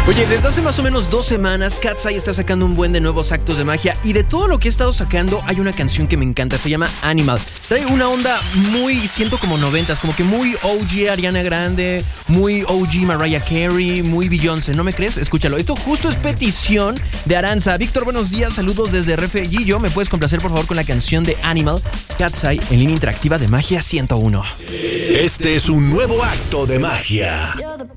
Oye, desde hace más o menos 2 semanas, Cat's Eye está sacando un buen de nuevos actos de magia. Y de todo lo que he estado sacando, hay una canción que me encanta. Se llama Animal. Trae una onda muy, siento como 90s, como que muy OG Ariana Grande, muy OG Mariah Carey, muy Beyoncé. ¿No me crees? Escúchalo. Esto justo es petición de Aranza. Víctor, buenos días. Saludos desde RF. Gillo, ¿me puedes complacer por favor con la canción de Animal? Cat's Eye en línea interactiva de Magia 101. Este es un nuevo acto de magia.